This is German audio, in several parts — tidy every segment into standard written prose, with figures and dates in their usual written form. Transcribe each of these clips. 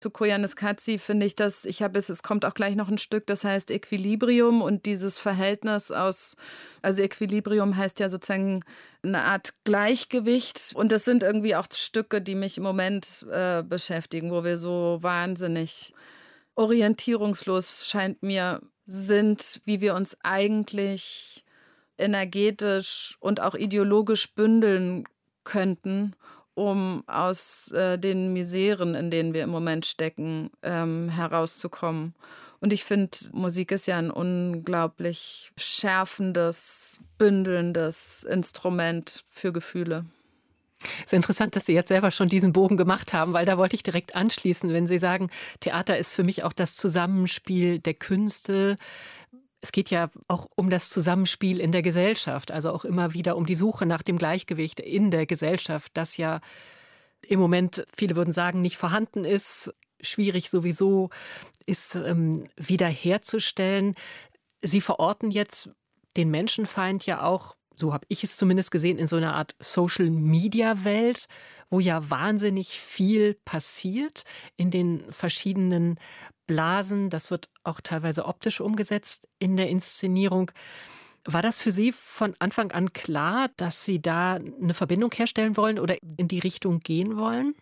Zu Koyaanisqatsi finde ich das, es kommt auch gleich noch ein Stück, das heißt Equilibrium und dieses Verhältnis also Equilibrium heißt ja sozusagen eine Art Gleichgewicht und das sind irgendwie auch Stücke, die mich im Moment beschäftigen, wo wir so wahnsinnig orientierungslos, scheint mir, sind, wie wir uns eigentlich energetisch und auch ideologisch bündeln könnten, um aus den Miseren, in denen wir im Moment stecken, herauszukommen. Und ich finde, Musik ist ja ein unglaublich schärfendes, bündelndes Instrument für Gefühle. Es ist interessant, dass Sie jetzt selber schon diesen Bogen gemacht haben, weil da wollte ich direkt anschließen, wenn Sie sagen, Theater ist für mich auch das Zusammenspiel der Künste. Es geht ja auch um das Zusammenspiel in der Gesellschaft, also auch immer wieder um die Suche nach dem Gleichgewicht in der Gesellschaft, das ja im Moment, viele würden sagen, nicht vorhanden ist, schwierig sowieso ist, wiederherzustellen. Sie verorten jetzt den Menschenfeind ja auch, so habe ich es zumindest gesehen, in so einer Art Social-Media-Welt, wo ja wahnsinnig viel passiert in den verschiedenen Blasen. Das wird auch teilweise optisch umgesetzt in der Inszenierung. War das für Sie von Anfang an klar, dass Sie da eine Verbindung herstellen wollen oder in die Richtung gehen wollen?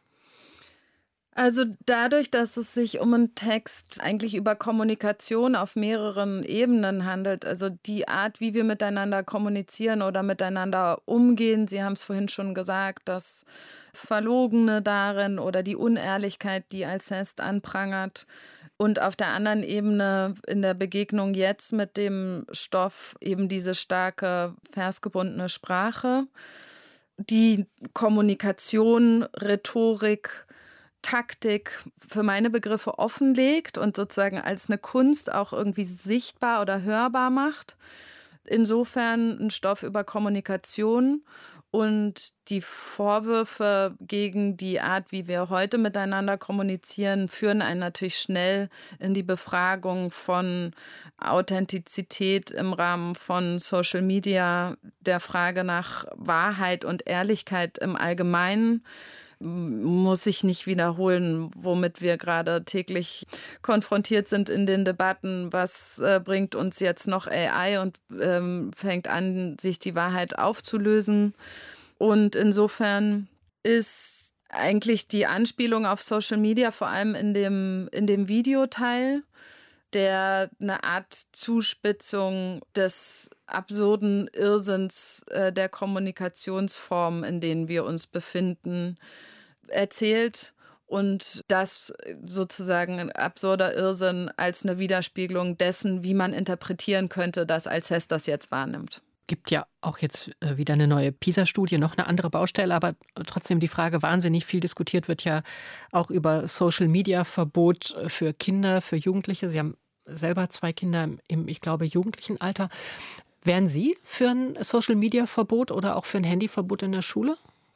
Also dadurch, dass es sich um einen Text eigentlich über Kommunikation auf mehreren Ebenen handelt, also die Art, wie wir miteinander kommunizieren oder miteinander umgehen, Sie haben es vorhin schon gesagt, das Verlogene darin oder die Unehrlichkeit, die Alceste anprangert. Und auf der anderen Ebene in der Begegnung jetzt mit dem Stoff eben diese starke versgebundene Sprache, die Kommunikation, Rhetorik, Taktik für meine Begriffe offenlegt und sozusagen als eine Kunst auch irgendwie sichtbar oder hörbar macht. Insofern ein Stoff über Kommunikation und die Vorwürfe gegen die Art, wie wir heute miteinander kommunizieren, führen einen natürlich schnell in die Befragung von Authentizität im Rahmen von Social Media, der Frage nach Wahrheit und Ehrlichkeit im Allgemeinen. Muss ich nicht wiederholen, womit wir gerade täglich konfrontiert sind in den Debatten. Was bringt uns jetzt noch AI und fängt an, sich die Wahrheit aufzulösen? Und insofern ist eigentlich die Anspielung auf Social Media vor allem in dem Videoteil, der eine Art Zuspitzung des absurden Irrsinns der Kommunikationsformen, in denen wir uns befinden, erzählt und das sozusagen ein absurder Irrsinn als eine Widerspiegelung dessen, wie man interpretieren könnte, dass Alceste das jetzt wahrnimmt. Gibt ja auch jetzt wieder eine neue PISA-Studie, noch eine andere Baustelle, aber trotzdem die Frage, wahnsinnig viel diskutiert wird ja auch über Social-Media-Verbot für Kinder, für Jugendliche. Sie haben selber 2 Kinder im, ich glaube, jugendlichen Alter. Wären Sie für ein Social-Media-Verbot oder auch für ein Handyverbot in der Schule?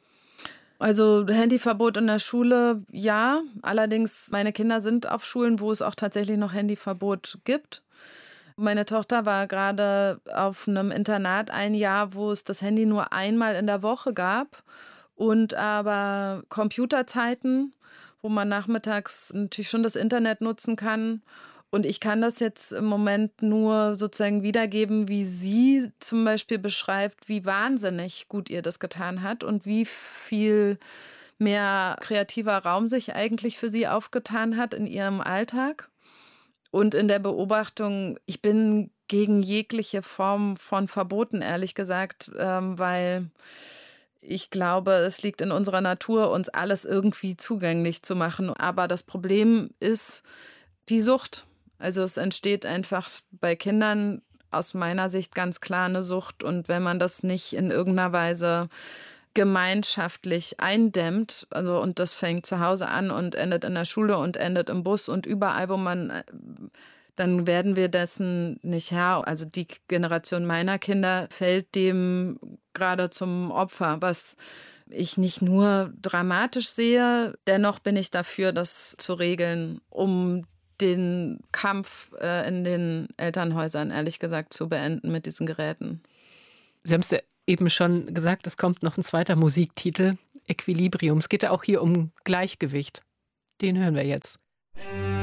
Also Handyverbot in der Schule, ja. Allerdings, meine Kinder sind auf Schulen, wo es auch tatsächlich noch Handyverbot gibt. Meine Tochter war gerade auf einem Internat ein Jahr, wo es das Handy nur einmal in der Woche gab und aber Computerzeiten, wo man nachmittags natürlich schon das Internet nutzen kann. Und ich kann das jetzt im Moment nur sozusagen wiedergeben, wie sie zum Beispiel beschreibt, wie wahnsinnig gut ihr das getan hat und wie viel mehr kreativer Raum sich eigentlich für sie aufgetan hat in ihrem Alltag. Und in der Beobachtung, ich bin gegen jegliche Form von Verboten, ehrlich gesagt, weil ich glaube, es liegt in unserer Natur, uns alles irgendwie zugänglich zu machen. Aber das Problem ist die Sucht. Also es entsteht einfach bei Kindern aus meiner Sicht ganz klar eine Sucht. Und wenn man das nicht in irgendeiner Weise gemeinschaftlich eindämmt, also und das fängt zu Hause an und endet in der Schule und endet im Bus und überall, wo man, dann werden wir dessen nicht Herr. Also die Generation meiner Kinder fällt dem gerade zum Opfer, was ich nicht nur dramatisch sehe. Dennoch bin ich dafür, das zu regeln, um den Kampf in den Elternhäusern, ehrlich gesagt, zu beenden mit diesen Geräten. Sie haben es ja eben schon gesagt, es kommt noch ein zweiter Musiktitel, Equilibrium. Es geht ja auch hier um Gleichgewicht. Den hören wir jetzt.